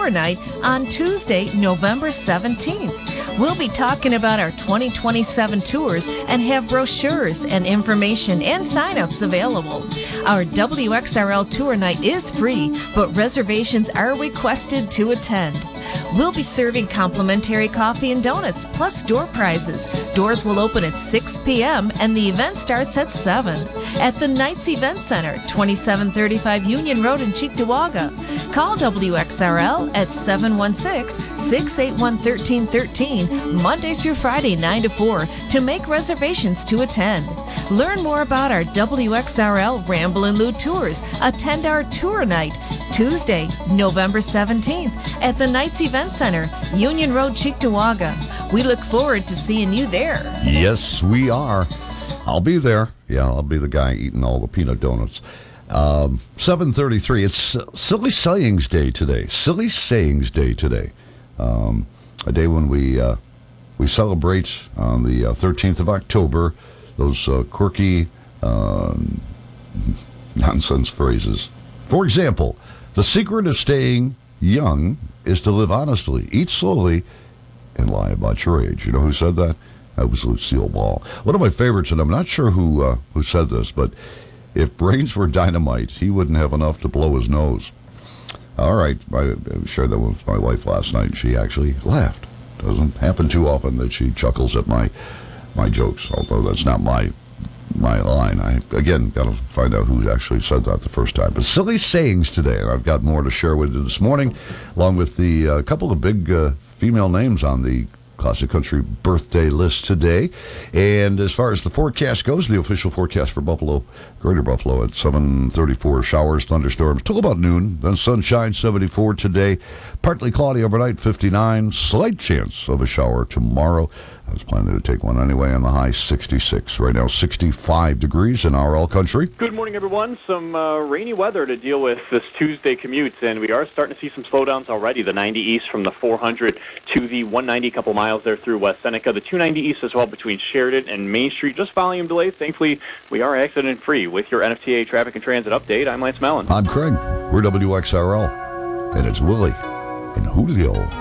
Tour Night on Tuesday, November 17th. We'll be talking about our 2027 tours and have brochures and information and sign-ups available. Our WXRL Tour Night is free, but reservations are requested to attend. We'll be serving complimentary coffee and donuts, plus door prizes. Doors will open at 6 p.m. and the event starts at 7 at the Knights Event Center, 2735 Union Road in Cheektowaga. Call WXRL at 716-681-1313, Monday through Friday, 9 to 4, to make reservations to attend. Learn more about our WXRL Ramble and Loot tours. Attend our tour night Tuesday, November 17th at the Knights Event Center, Union Road, Cheektowaga. We look forward to seeing you there. Yes, we are. I'll be there. Yeah, I'll be the guy eating all the peanut donuts. 7:33. It's Silly Sayings Day today. Silly Sayings Day today. A day when we celebrate on the 13th of October those quirky nonsense phrases. For example, the secret of staying young is to live honestly, eat slowly, and lie about your age. You know who said that? That was Lucille Ball. One of my favorites, and I'm not sure who said this, but if brains were dynamite, he wouldn't have enough to blow his nose. All right, I shared that with my wife last night, and she actually laughed. Doesn't happen too often that she chuckles at my jokes, although that's not my line. I, again, got to find out who actually said that the first time. But silly sayings today, and I've got more to share with you this morning, along with the couple of big female names on the Classic Country birthday list today. And as far as the forecast goes, the official forecast for Buffalo, Greater Buffalo, at 7:34, showers, thunderstorms till about noon. Then sunshine, 74 today. Partly cloudy overnight, 59. Slight chance of a shower tomorrow. I was planning to take one anyway, on the high 66. Right now, 65 degrees in our all-country. Good morning, everyone. Some rainy weather to deal with this Tuesday commute, and we are starting to see some slowdowns already. The 90 east from the 400 to the 190, a couple miles there through West Seneca. The 290 east as well between Sheridan and Main Street. Just volume delays. Thankfully, we are accident-free. With your NFTA Traffic and Transit update, I'm Lance Mellon. I'm Craig. We're WXRL, and it's Willie and Julio.